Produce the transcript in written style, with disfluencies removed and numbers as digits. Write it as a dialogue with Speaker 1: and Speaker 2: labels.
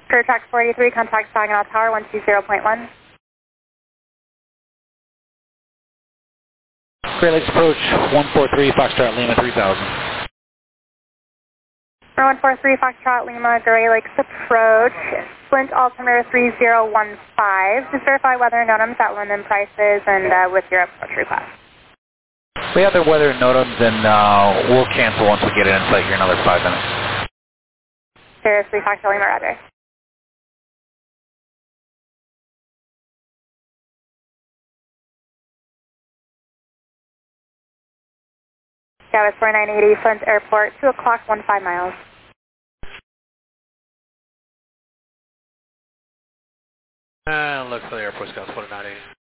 Speaker 1: Clear track 43, contact Saginaw Tower 120.1.
Speaker 2: Great Lakes approach 143, Foxtrot Lima 3000.
Speaker 1: 143, Foxtrot Lima, Great Lakes approach, Flint altimeter 3015. Just verify weather NOTAMs at London prices and with your approach request.
Speaker 2: We have the weather NOTAMs and we'll cancel once we get in sight here another 5 minutes.
Speaker 1: Seriously, Foxtrot Lima, roger. Dallas 4980, Flint Airport, 2 o'clock, 15 miles.
Speaker 2: Look for the airport, Scouts 4980.